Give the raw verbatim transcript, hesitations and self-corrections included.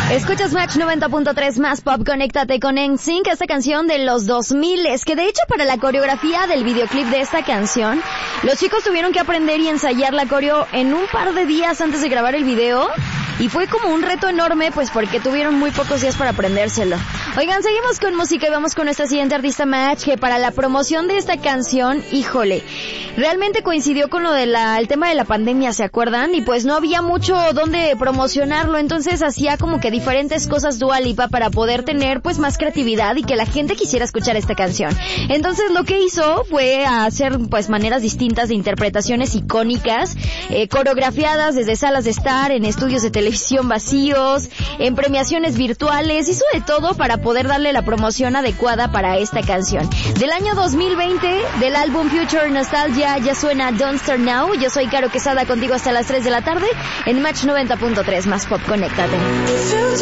Escuchas Match noventa punto tres más Pop, conéctate con N Sync, esta canción de los dos mil, es que de hecho para la coreografía del videoclip de esta canción, los chicos tuvieron que aprender y ensayar la coreo en un par de días antes de grabar el video, y fue como un reto enorme, pues porque tuvieron muy pocos días para aprendérselo. Oigan, seguimos con música y vamos con nuestra siguiente artista, Match, que para la promoción de esta canción, híjole, realmente coincidió con lo de la, el tema de la pandemia, ¿se acuerdan? Y pues no había mucho donde promocionarlo, entonces hacía como que diferentes cosas Dua Lipa para poder tener pues más creatividad y que la gente quisiera escuchar esta canción. Entonces lo que hizo fue hacer pues maneras distintas de interpretaciones icónicas, eh, coreografiadas desde salas de estar, en estudios de televisión vacíos, en premiaciones virtuales, hizo de todo para poder darle la promoción adecuada para esta canción. Del año dos mil veinte, del álbum Future Nostalgia, ya suena Don't Start Now. Yo soy Caro Quesada, contigo hasta las tres de la tarde en Match noventa punto tres más Pop, conéctate.